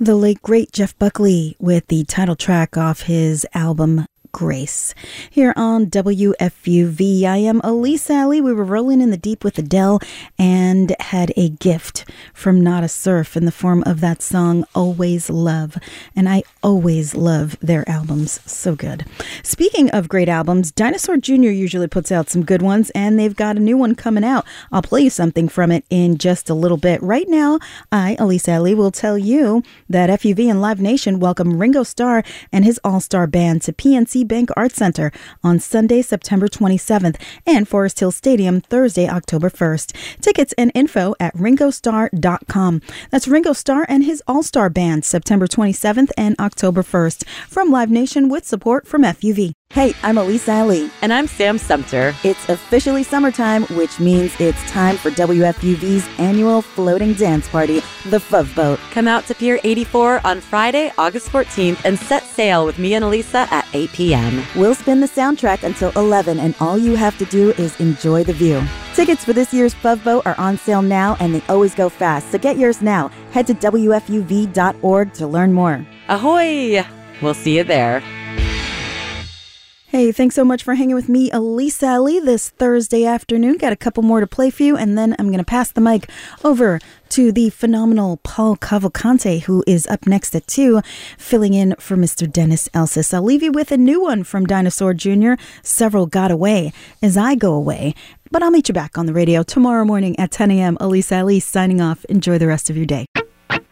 The late, great Jeff Buckley with the title track off his album Grace. Here on WFUV, I am Elise Alley. We were rolling in the deep with Adele and had a gift from Nada Surf in the form of that song Always Love. And I always love their albums. So good. Speaking of great albums, Dinosaur Jr. usually puts out some good ones, and they've got a new one coming out. I'll play you something from it in just a little bit. Right now, I, Elise Alley, will tell you that FUV and Live Nation welcome Ringo Starr and his all-star band to PNC Bank Arts Center on Sunday, September 27th, and Forest Hill Stadium Thursday, October 1st. Tickets and info at ringostarr.com. That's Ringo Starr and his all-star band, September 27th and October 1st, from Live Nation with support from FUV. Hey, I'm Elise Alley. And I'm Sam Sumter. It's officially summertime, which means it's time for WFUV's annual floating dance party, the Fov Boat. Come out to Pier 84 on Friday, August 14th, and set sail with me and Elisa at 8 p.m. We'll spin the soundtrack until 11, and all you have to do is enjoy the view. Tickets for this year's Fov Boat are on sale now, and they always go fast, so get yours now. Head to WFUV.org to learn more. Ahoy! We'll see you there. Hey, thanks so much for hanging with me, Elise Alley, this Thursday afternoon. Got a couple more to play for you, and then I'm going to pass the mic over to the phenomenal Paul Cavalcante, who is up next at 2, filling in for Mr. Dennis Elsis. I'll leave you with a new one from Dinosaur Jr., Several Got Away, as I go away. But I'll meet you back on the radio tomorrow morning at 10 a.m. Elise Alley signing off. Enjoy the rest of your day.